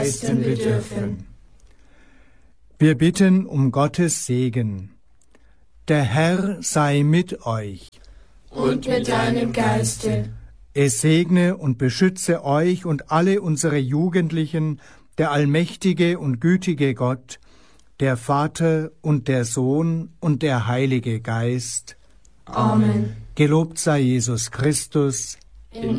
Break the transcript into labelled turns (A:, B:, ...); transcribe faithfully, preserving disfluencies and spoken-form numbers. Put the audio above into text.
A: leisten wir dürfen. Wir bitten um Gottes Segen. Der Herr sei mit euch.
B: Und mit deinem Geiste.
A: Es segne und beschütze euch und alle unsere Jugendlichen, der allmächtige und gütige Gott, der Vater und der Sohn und der Heilige Geist.
B: Amen.
A: Gelobt sei Jesus Christus.
B: In